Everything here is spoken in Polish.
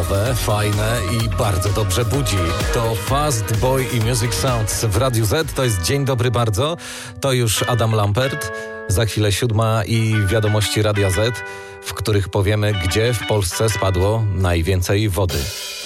nowe, fajne i bardzo dobrze budzi. To Fast Boy i Music Sounds w Radiu Z. To jest Dzień Dobry Bardzo. To już Adam Lampert. Za chwilę 7 i wiadomości Radia Z, w których powiemy, gdzie w Polsce spadło najwięcej wody.